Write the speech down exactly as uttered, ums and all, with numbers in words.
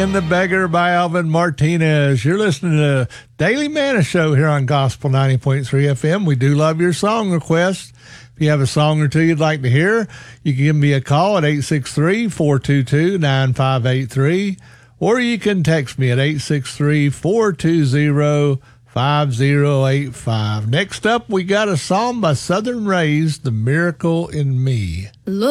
And The Beggar by Alvin Martinez. You're listening to Daily Manna Show here on Gospel ninety point three F M. We do love your song requests. If you have a song or two you'd like to hear, you can give me a call at eight six three, four two two, nine five eight three, or you can text me at eight six three, four two zero, five zero eight five. Next up, we got a song by Southern Raised, The Miracle in Me. Look